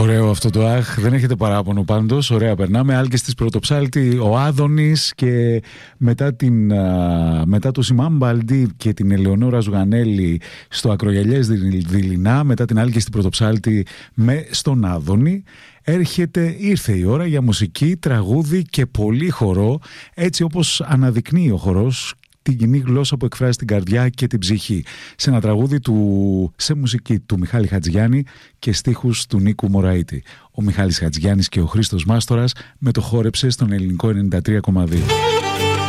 Ωραίο αυτό το αχ, δεν έχετε παράπονο πάντως, ωραία περνάμε. Άλκης της Πρωτοψάλτη, ο Άδωνης και μετά το Σιμάν Μπαλντή και την Ελεονόρα Ζουγανέλη στο Ακρογιαλιές Δειλινά, μετά την Άλκη στην Πρωτοψάλτη στον Άδωνη. Ήρθε η ώρα για μουσική, τραγούδι και πολύ χορό, έτσι όπως αναδεικνύει ο χορός την κοινή γλώσσα που εκφράζει την καρδιά και την ψυχή. Σε ένα τραγούδι σε μουσική του Μιχάλη Χατζιάννη και στίχους του Νίκου Μωραΐτη. Ο Μιχάλης Χατζιάννης και ο Χρήστος Μάστορας με το χόρεψε στον ελληνικό 93,2.